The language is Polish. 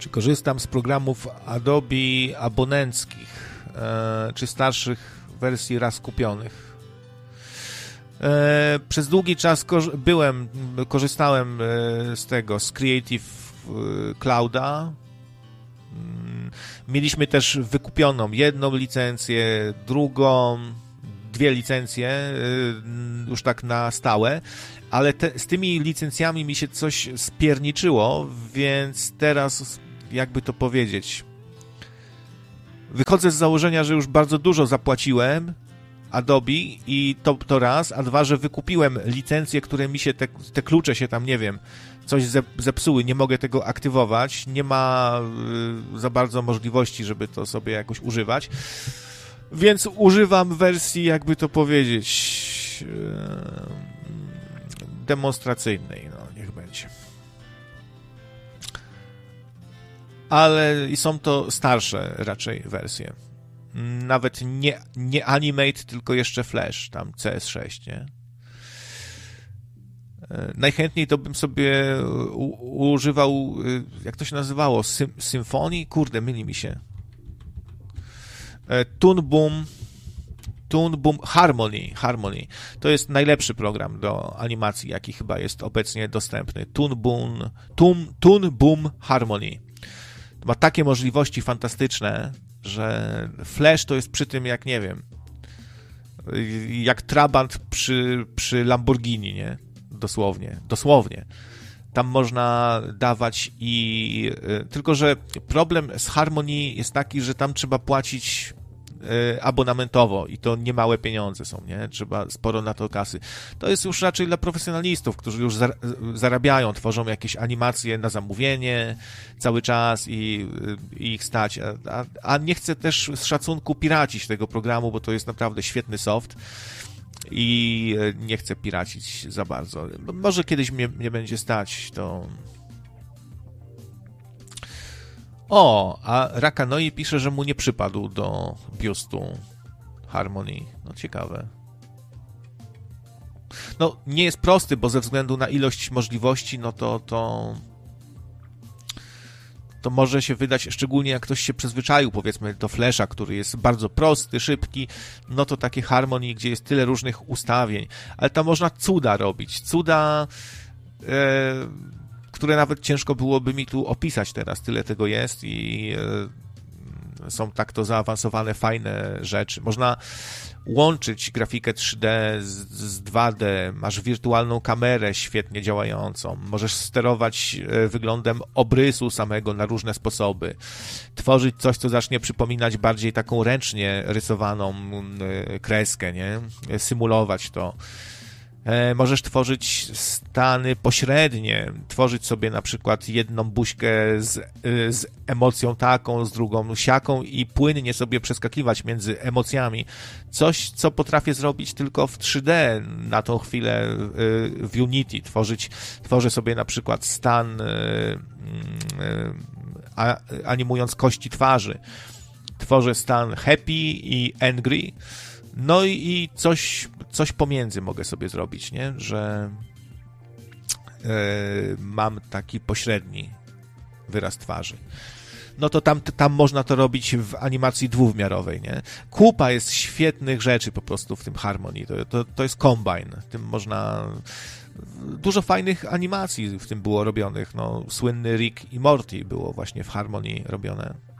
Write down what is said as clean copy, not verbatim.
czy korzystam z programów Adobe abonenckich, czy starszych wersji raz kupionych. Przez długi czas korzystałem z Creative Clouda. Mieliśmy też wykupioną jedną licencję, drugą, 2 licencje, już tak na stałe, ale z tymi licencjami mi się coś spierniczyło, więc teraz, jakby to powiedzieć, wychodzę z założenia, że już bardzo dużo zapłaciłem Adobe i to raz, a dwa, że wykupiłem licencje, które mi się, te klucze się tam, nie wiem, coś zepsuły, nie mogę tego aktywować, nie ma za bardzo możliwości, żeby to sobie jakoś używać, więc używam wersji, jakby to powiedzieć, demonstracyjnej, no niech będzie. Ale i są to starsze raczej wersje. Nawet nie Animate, tylko jeszcze Flash, tam CS6, nie? Najchętniej to bym sobie używał, jak to się nazywało, Symfonii? Kurde, myli mi się. Toon Boom Harmony. To jest najlepszy program do animacji, jaki chyba jest obecnie dostępny. Toon Boom Harmony. Ma takie możliwości fantastyczne, że Flash to jest przy tym, jak nie wiem, jak Trabant przy Lamborghini, nie? Dosłownie. Tam można dawać tylko że problem z Harmony jest taki, że tam trzeba płacić abonamentowo i to niemałe pieniądze są, nie? Trzeba sporo na to kasy. To jest już raczej dla profesjonalistów, którzy już zarabiają, tworzą jakieś animacje na zamówienie cały czas i ich stać. A nie chcę też z szacunku piracić tego programu, bo to jest naprawdę świetny soft i nie chcę piracić za bardzo. Może kiedyś mnie będzie stać, to... a Rakanoi pisze, że mu nie przypadł do biustu Harmony. No ciekawe. No nie jest prosty, bo ze względu na ilość możliwości, no to może się wydać, szczególnie jak ktoś się przyzwyczaił, powiedzmy, do Flasha, który jest bardzo prosty, szybki, no to takie Harmony, gdzie jest tyle różnych ustawień. Ale tam można cuda robić. Cuda... które nawet ciężko byłoby mi tu opisać teraz, tyle tego jest i są tak to zaawansowane, fajne rzeczy. Można łączyć grafikę 3D z 2D, masz wirtualną kamerę świetnie działającą, możesz sterować wyglądem obrysu samego na różne sposoby, tworzyć coś, co zacznie przypominać bardziej taką ręcznie rysowaną kreskę, nie? Symulować to. Możesz tworzyć stany pośrednie, tworzyć sobie na przykład jedną buźkę z emocją taką, z drugą siaką i płynnie sobie przeskakiwać między emocjami. Coś, co potrafię zrobić tylko w 3D na tą chwilę w Unity. Tworzę sobie na przykład stan animując kości twarzy. Tworzę stan happy i angry. No i coś pomiędzy mogę sobie zrobić, nie? Że mam taki pośredni wyraz twarzy. No to tam można to robić w animacji dwuwymiarowej, nie? Kupa jest świetnych rzeczy po prostu w tym Harmony. To jest Combine. Tym można... Dużo fajnych animacji w tym było robionych. No, słynny Rick i Morty było właśnie w Harmony robione.